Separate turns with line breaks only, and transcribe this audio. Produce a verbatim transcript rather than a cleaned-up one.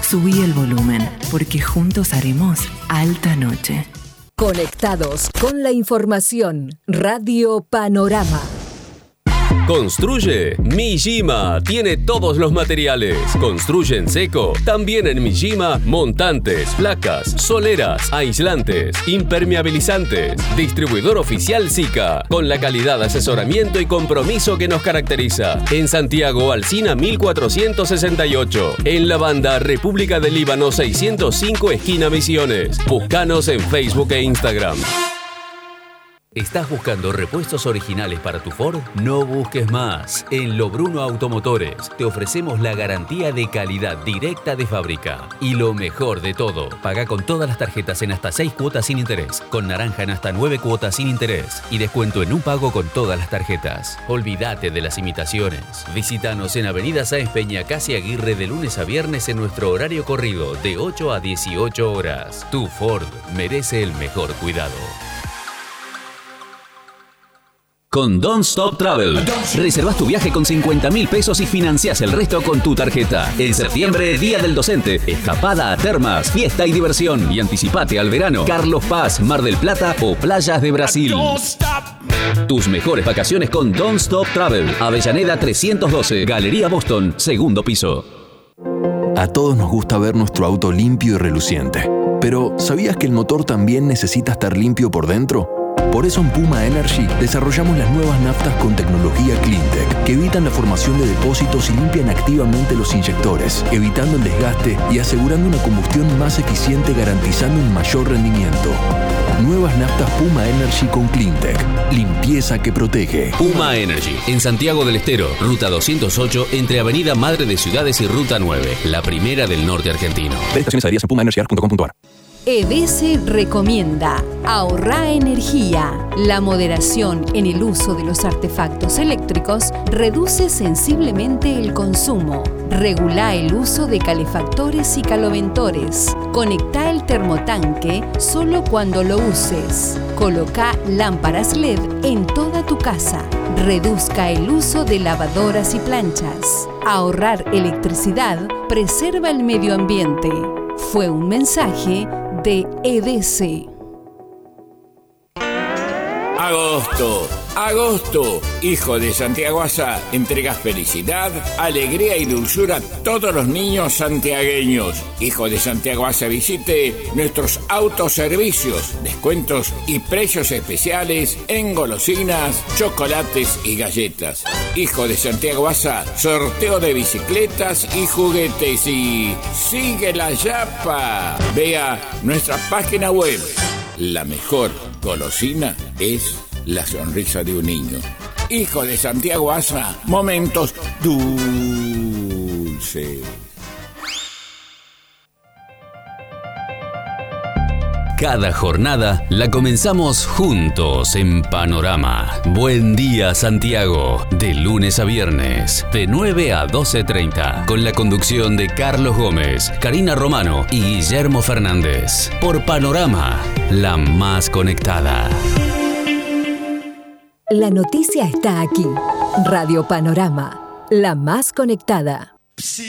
Subí el volumen, porque juntos haremos alta noche.
Conectados con la información. Radio Panorama.
Construye Mijima. Tiene todos los materiales. Construye en seco. También en Mijima, montantes, placas, soleras, aislantes, impermeabilizantes. Distribuidor oficial SICA. Con la calidad, asesoramiento y compromiso que nos caracteriza. En Santiago, Alsina mil cuatrocientos sesenta y ocho. En La Banda, República del Líbano seiscientos cinco, esquina Misiones. Búscanos en Facebook e Instagram. ¿Estás buscando repuestos originales para tu Ford? No busques más. En Lobruno Automotores te ofrecemos la garantía de calidad directa de fábrica. Y lo mejor de todo, paga con todas las tarjetas en hasta seis cuotas sin interés, con naranja en hasta nueve cuotas sin interés y descuento en un pago con todas las tarjetas. Olvídate de las imitaciones. Visítanos en Avenida Sáenz Peña, Casi Aguirre, de lunes a viernes en nuestro horario corrido de ocho a dieciocho horas. Tu Ford merece el mejor cuidado. Con Don't Stop Travel. Reservas tu viaje con cincuenta mil pesos y financiás el resto con tu tarjeta. En septiembre, Día del Docente, escapada a termas, fiesta y diversión. Y anticipate al verano, Carlos Paz, Mar del Plata o playas de Brasil. Tus mejores vacaciones con Don't Stop Travel. Avellaneda trescientos doce, Galería Boston, segundo piso.
A todos nos gusta ver nuestro auto limpio y reluciente. Pero, ¿sabías que el motor también necesita estar limpio por dentro? Por eso en Puma Energy desarrollamos las nuevas naftas con tecnología CleanTech que evitan la formación de depósitos y limpian activamente los inyectores, evitando el desgaste y asegurando una combustión más eficiente, garantizando un mayor rendimiento. Nuevas naftas Puma Energy con CleanTech. Limpieza que protege.
Puma Energy, en Santiago del Estero, ruta doscientos ocho, entre Avenida Madre de Ciudades y ruta nueve, la primera del norte argentino.
Ver estaciones adheridas en puma energy punto com punto a r.
E D C recomienda ahorrar energía. La moderación en el uso de los artefactos eléctricos reduce sensiblemente el consumo. Regula el uso de calefactores y caloventores. Conecta el termotanque solo cuando lo uses. Coloca lámparas L E D en toda tu casa. Reduzca el uso de lavadoras y planchas. Ahorrar electricidad preserva el medio ambiente. Fue un mensaje de E D C.
Agosto, agosto, hijo de Santiago Asa, entregas felicidad, alegría y dulzura a todos los niños santiagueños. Hijo de Santiago Asa, visite nuestros autoservicios, descuentos y precios especiales en golosinas, chocolates y galletas. Hijo de Santiago Asa, sorteo de bicicletas y juguetes y sigue la yapa. Vea nuestra página web. La mejor golosina es la sonrisa de un niño. Hijo de Santiago Asa, momentos dulces.
Cada jornada la comenzamos juntos en Panorama. Buen día, Santiago. De lunes a viernes, de nueve a doce treinta. Con la conducción de Carlos Gómez, Karina Romano y Guillermo Fernández. Por Panorama, la más conectada.
La noticia está aquí. Radio Panorama, la más conectada.